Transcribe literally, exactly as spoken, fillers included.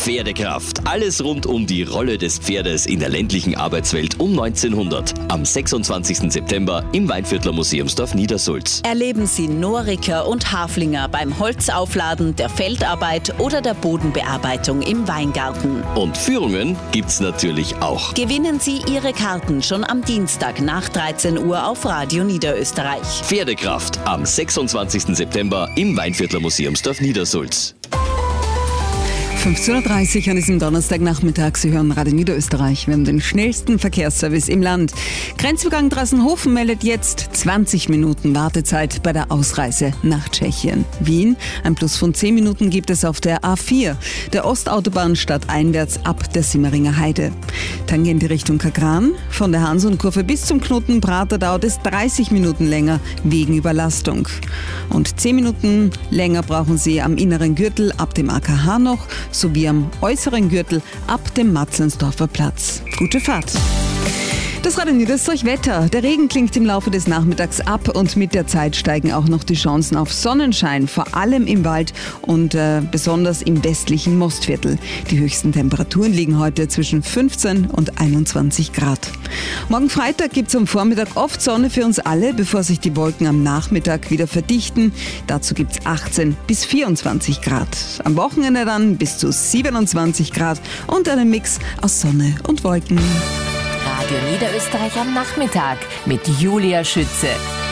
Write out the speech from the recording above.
Pferdekraft. Alles rund um die Rolle des Pferdes in der ländlichen Arbeitswelt um neunzehnhundert. Am sechsundzwanzigsten September im Weinviertler Museumsdorf Niedersulz. Erleben Sie Noriker und Haflinger beim Holzaufladen, der Feldarbeit oder der Bodenbearbeitung im Weingarten. Und Führungen gibt's natürlich auch. Gewinnen Sie Ihre Karten schon am Dienstag nach dreizehn Uhr auf Radio Niederösterreich. Pferdekraft am sechsundzwanzigsten September im Weinviertler Museumsdorf Niedersulz. fünfzehn Uhr dreißig an diesem Donnerstagnachmittag. Sie hören Radio Niederösterreich. Wir haben den schnellsten Verkehrsservice im Land. Grenzübergang Dreisenhofen meldet jetzt zwanzig Minuten Wartezeit bei der Ausreise nach Tschechien. Wien, ein Plus von zehn Minuten gibt es auf der A vier, der Ostautobahn stadteinwärts ab der Simmeringer Heide. Tangente Richtung Kagran, von der Hansonkurve bis zum Knotenprater dauert es dreißig Minuten länger wegen Überlastung. Und zehn Minuten länger brauchen Sie am inneren Gürtel ab dem A K H noch, sowie am äußeren Gürtel ab dem Matzlensdorfer Platz. Gute Fahrt! Das Radio Niederösterreich Wetter. Der Regen klingt im Laufe des Nachmittags ab und mit der Zeit steigen auch noch die Chancen auf Sonnenschein, vor allem im Wald und äh, besonders im westlichen Mostviertel. Die höchsten Temperaturen liegen heute zwischen fünfzehn und einundzwanzig Grad. Morgen Freitag gibt es am Vormittag oft Sonne für uns alle, bevor sich die Wolken am Nachmittag wieder verdichten. Dazu gibt es achtzehn bis vierundzwanzig Grad. Am Wochenende dann bis zu siebenundzwanzig Grad und einen Mix aus Sonne und Wolken. Radio Niederösterreich am Nachmittag mit Julia Schütze.